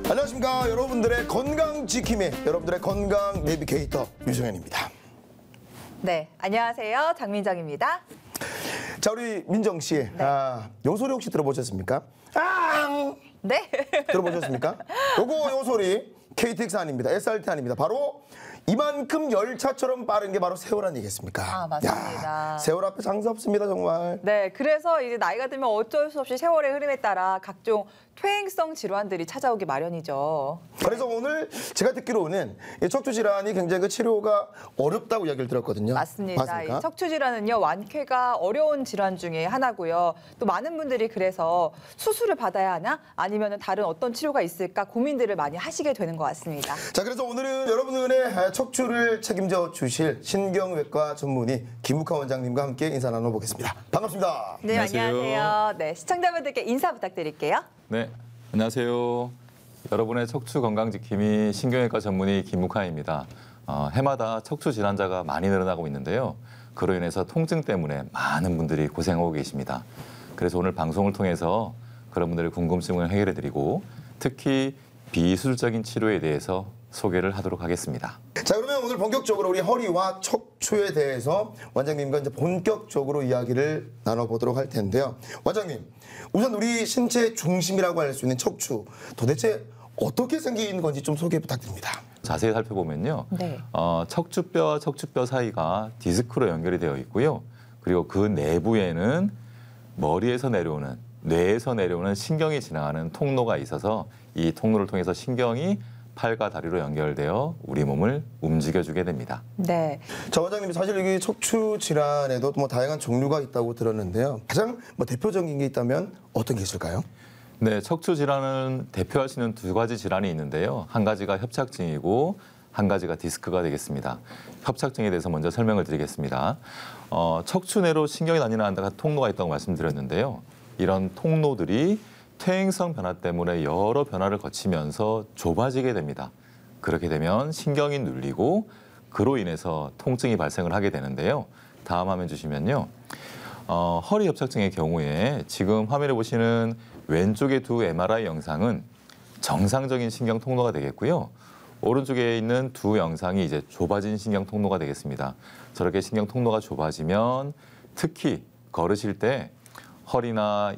안녕하십니까. 여러분들의 건강 지킴이, 여러분들의 건강 내비게이터 유정현입니다. 네, 안녕하세요. 장민정입니다. 자, 우리 민정 씨, 네. 요 소리 혹시 들어보셨습니까? 아! 네. 들어보셨습니까? 요 소리 KTX 아닙니다. SRT 아닙니다. 바로 이만큼 열차처럼 빠른 게 바로 세월 아니겠습니까? 아, 맞습니다. 야, 세월 앞에 장사 없습니다, 정말. 네, 그래서 이제 나이가 들면 어쩔 수 없이 세월의 흐름에 따라 각종 퇴행성 질환들이 찾아오기 마련이죠. 그래서 오늘 제가 듣기로는 이 척추 질환이 굉장히 그 치료가 어렵다고 이야기를 들었거든요. 맞습니다. 맞습니까? 이 척추 질환은요, 완쾌가 어려운 질환 중에 하나고요. 또 많은 분들이 그래서 수술을 받아야 하나 아니면 다른 어떤 치료가 있을까 고민들을 많이 하시게 되는 것 같습니다. 자, 그래서 오늘은 여러분들의 척추를 책임져 주실 신경외과 전문의 김묵하 원장님과 함께 인사 나눠보겠습니다. 반갑습니다. 네, 안녕하세요. 안녕하세요. 네, 시청자분들께 인사 부탁드릴게요. 네, 안녕하세요. 여러분의 척추 건강 지킴이 신경외과 전문의 김묵하입니다. 해마다 척추 질환자가 많이 늘어나고 있는데요. 그로 인해서 통증 때문에 많은 분들이 고생하고 계십니다. 그래서 오늘 방송을 통해서 그런 분들의 궁금증을 해결해드리고 특히 비수술적인 치료에 대해서 소개를 하도록 하겠습니다. 자, 그러면 오늘 본격적으로 우리 허리와 척추에 대해서 원장님과 이제 본격적으로 이야기를 나눠보도록 할 텐데요. 원장님, 우선 우리 신체 중심이라고 할 수 있는 척추, 도대체 어떻게 생긴 건지 좀 소개 부탁드립니다. 자세히 살펴보면요. 네. 척추뼈와 척추뼈 사이가 디스크로 연결이 되어 있고요. 그리고 그 내부에는 머리에서 내려오는, 뇌에서 내려오는 신경이 지나가는 통로가 있어서 이 통로를 통해서 신경이 팔과 다리로 연결되어 우리 몸을 움직여주게 됩니다. 네. 자, 원장님, 사실 여기 척추 질환에도 뭐 다양한 종류가 있다고 들었는데요. 가장 뭐 대표적인 게 있다면 어떤 게 있을까요? 네, 척추 질환은 대표할 수 있는 두 가지 질환이 있는데요. 한 가지가 협착증이고 한 가지가 디스크가 되겠습니다. 협착증에 대해서 먼저 설명을 드리겠습니다. 척추 내로 신경이 다니는 통로가 있다고 말씀드렸는데요. 이런 통로들이 퇴행성 변화 때문에 여러 변화를 거치면서 좁아지게 됩니다. 그렇게 되면 신경이 눌리고 그로 인해서 통증이 발생을 하게 되는데요. 다음 화면 주시면요. 허리 협착증의 경우에 지금 화면에 보시는 왼쪽의 두 MRI 영상은 정상적인 신경 통로가 되겠고요. 오른쪽에 있는 두 영상이 이제 좁아진 신경 통로가 되겠습니다. 저렇게 신경 통로가 좁아지면 특히 걸으실 때 허리나